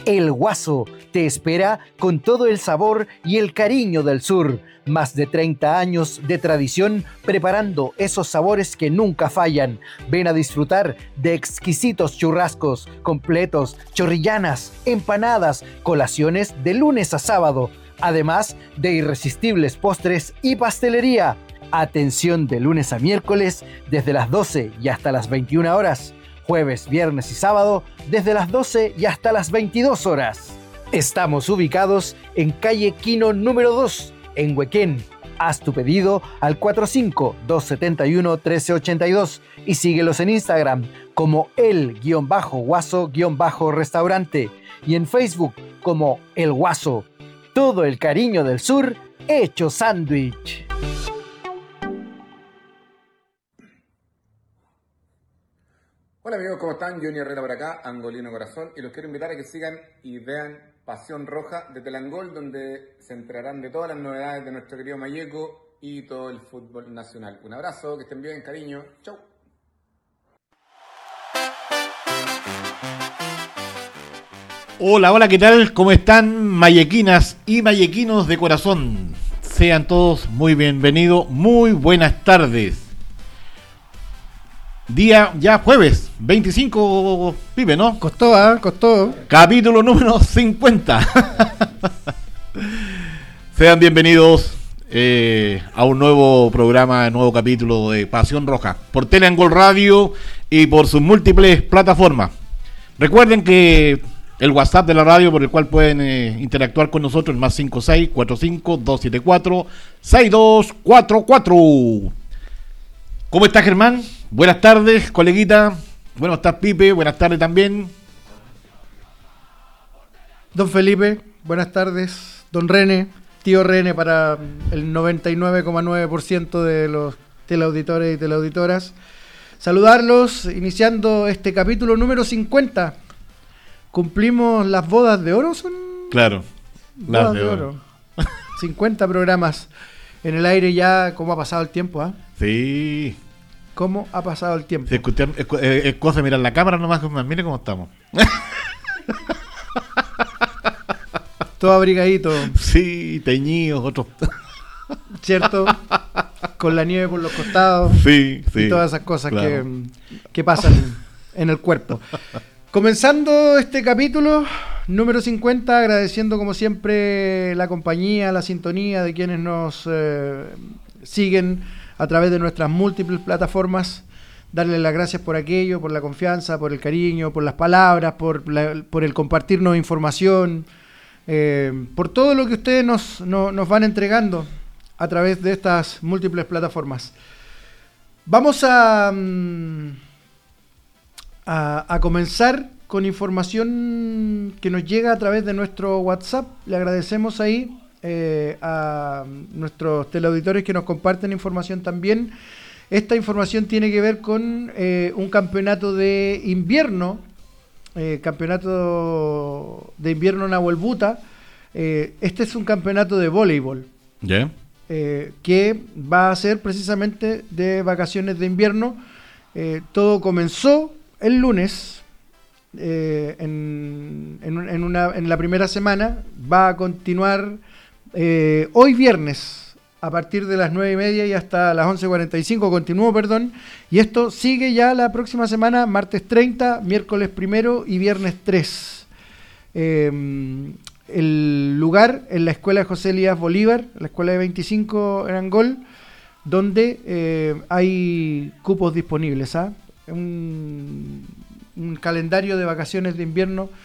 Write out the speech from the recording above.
El Guaso te espera con todo el sabor y el cariño del sur. Más de 30 años de tradición preparando esos sabores que nunca fallan. Ven a disfrutar de exquisitos churrascos, completos, chorrillanas, empanadas, colaciones de lunes a sábado. Además de irresistibles postres y pastelería. Atención de lunes a miércoles desde las 12 y hasta las 21 horas. Jueves, viernes y sábado desde las 12 y hasta las 22 horas. Estamos ubicados en calle Quino número 2, en Huequén. Haz tu pedido al 45-271-1382 y síguelos en Instagram como el-guaso-restaurante y en Facebook como El Guaso. Todo el cariño del sur hecho sándwich. Hola amigos, ¿cómo están? Johnny Herrera por acá, Angolino Corazón, y los quiero invitar a que sigan y vean Pasión Roja de Telangol, donde se enterarán de todas las novedades de nuestro querido Malleco y todo el fútbol nacional. Un abrazo, que estén bien, cariño, chau. Hola, ¿qué tal? ¿Cómo están mallequinas y mallequinos de corazón? Sean todos muy bienvenidos, muy buenas tardes. Día ya jueves, 25, pibe, ¿no? Costó. Capítulo número 50. Sean bienvenidos a un nuevo programa, nuevo capítulo de Pasión Roja, por Teleangol Radio y por sus múltiples plataformas. Recuerden que el WhatsApp de la radio por el cual pueden interactuar con nosotros es más 5645-274-6244. ¿Cómo está Germán? Buenas tardes, coleguita. Bueno, estás Pipe, buenas tardes también. Don Felipe, buenas tardes. Don René, tío René para el 99,9% de los teleauditores y teleauditoras. Saludarlos, iniciando este capítulo número 50. Cumplimos las bodas de oro, ¿son? Claro, bodas de oro. 50 programas en el aire ya. ¿Cómo ha pasado el tiempo, ah? Sí. ¿Cómo ha pasado el tiempo? Es cosa de mirar la cámara nomás, mire cómo estamos. Todo abrigadito. Sí, teñidos, otros. ¿Cierto? Con la nieve por los costados. Sí. Y todas esas cosas, claro, que pasan en el cuerpo. Comenzando este capítulo número 50, agradeciendo como siempre la compañía, la sintonía de quienes nos siguen a través de nuestras múltiples plataformas. Darles las gracias por aquello, por la confianza, por el cariño, por las palabras, por el compartirnos información, por todo lo que ustedes nos van entregando a través de estas múltiples plataformas. Vamos a comenzar con información que nos llega a través de nuestro WhatsApp. Le agradecemos ahí a nuestros teleauditores que nos comparten información también. Esta información tiene que ver con un campeonato de invierno, Nahuel Buta. Este es un campeonato de voleibol. ¿Ya? Que va a ser precisamente de vacaciones de invierno. Todo comenzó el lunes. En la primera semana va a continuar hoy viernes a partir de las 9:30 y hasta las 11:45 y esto sigue ya la próxima semana, martes 30, miércoles 1 y viernes 3. El lugar en la escuela José Elías Bolívar, la escuela de 25 en Angol, donde hay cupos disponibles, un calendario de vacaciones de invierno